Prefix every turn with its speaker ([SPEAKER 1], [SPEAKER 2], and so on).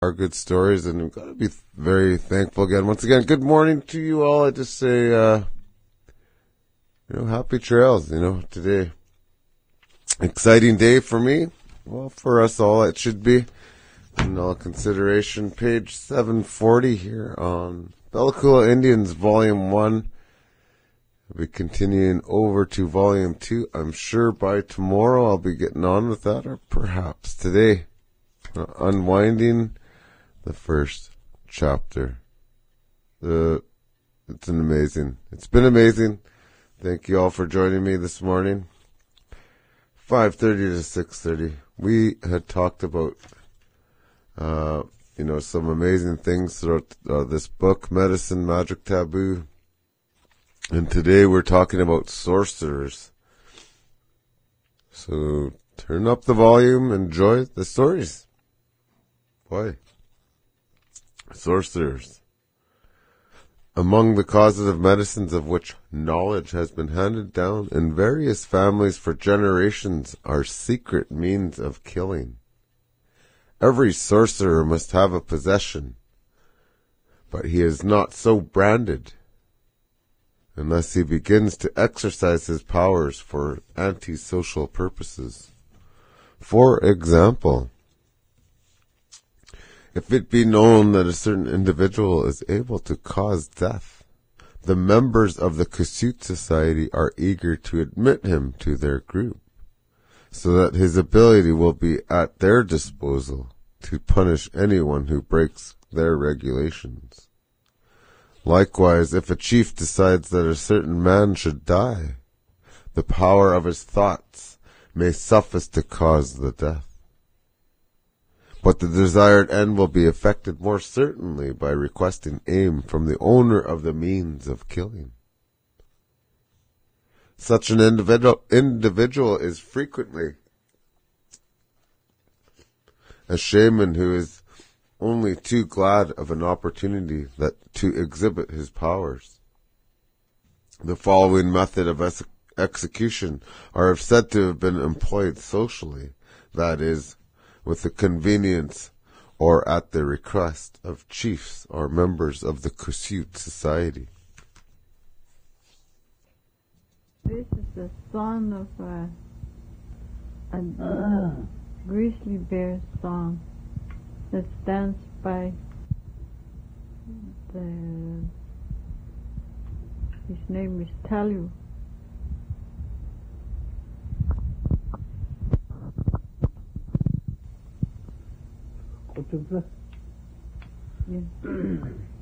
[SPEAKER 1] Are good stories, and we've got to be very thankful again. Once again, good morning to you all. I just say, happy trails, today. Exciting day for me. Well, for us all, it should be. In all consideration, page 740 here on Bella Coola Indians, Volume 1. We'll be continuing over to Volume 2. I'm sure by tomorrow I'll be getting on with that, or perhaps today. Unwinding the first chapter. It's been amazing. Thank you all for joining me this morning. 5:30 to 6:30. We had talked about, some amazing things throughout this book, Medicine, Magic, Taboo. And today we're talking about sorcerers. So turn up the volume, enjoy the stories. Boy. Sorcerers. Among the causative medicines of which knowledge has been handed down in various families for generations are secret means of killing. Every sorcerer must have a possession, but he is not so branded unless he begins to exercise his powers for antisocial purposes. For example, if it be known that a certain individual is able to cause death, the members of the Kossuth Society are eager to admit him to their group, so that his ability will be at their disposal to punish anyone who breaks their regulations. Likewise, if a chief decides that a certain man should die, the power of his thoughts may suffice to cause the death. But the desired end will be effected more certainly by requesting aim from the owner of the means of killing. Such an individual is frequently a shaman who is only too glad of an opportunity to exhibit his powers. The following method of execution are said to have been employed socially, that is, with the convenience or at the request of chiefs or members of the Kossuth Society.
[SPEAKER 2] This is the song of a grizzly bear song that stands by his name is Talu.
[SPEAKER 3] Kutubla.
[SPEAKER 2] Yeah.